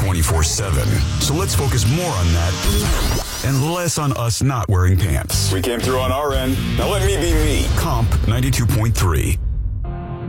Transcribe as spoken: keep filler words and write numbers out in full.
twenty-four seven. So let's focus more on that and less on us not wearing pants. We came through on our end. Now let me be me. Comp ninety-two point three.